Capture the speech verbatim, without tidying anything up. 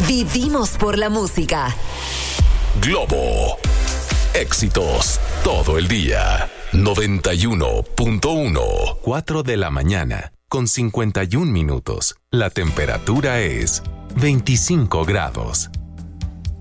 Vivimos por la música. Globo. Éxitos todo el día. noventa y uno punto uno. cuatro de la mañana, con cincuenta y un minutos. La temperatura es veinticinco grados.